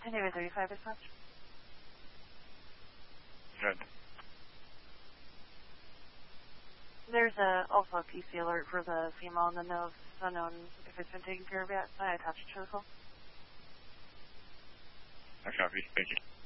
David 35 dispatch. Good. There's also a PC alert for the female in the nose. Unknown if it's been taken care of yet. I attached it to the call. I copy. Thank you.